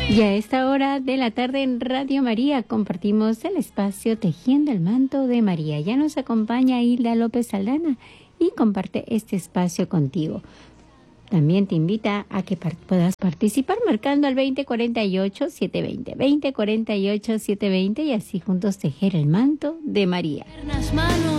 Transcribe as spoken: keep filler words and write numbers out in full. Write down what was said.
Y a esta hora de la tarde en Radio María compartimos el espacio Tejiendo el Manto de María. Ya nos acompaña Hilda López Aldana y comparte este espacio contigo. También te invita a que par- puedas participar marcando al veinte cuarenta y ocho, setecientos veinte, veinte cuarenta y ocho, setecientos veinte y así juntos tejer el manto de María.